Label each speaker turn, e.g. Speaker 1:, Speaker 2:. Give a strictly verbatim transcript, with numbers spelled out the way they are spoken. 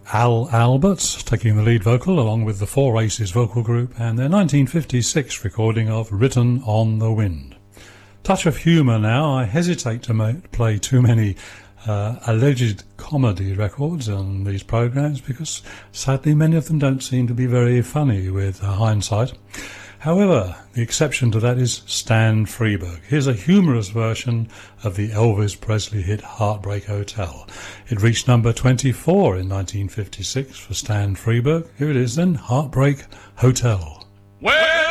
Speaker 1: Al Albert taking the lead vocal along with the Four Aces vocal group and their nineteen fifty-six recording of Written on the Wind. Touch of humour now. I hesitate to ma- play too many uh, alleged comedy records on these programmes because sadly many of them don't seem to be very funny with uh, hindsight. However, the exception to that is Stan Freberg. Here's a humorous version of the Elvis Presley hit Heartbreak Hotel. It reached number twenty-four in nineteen fifty-six for Stan Freberg. Here it is then, Heartbreak Hotel.
Speaker 2: Well,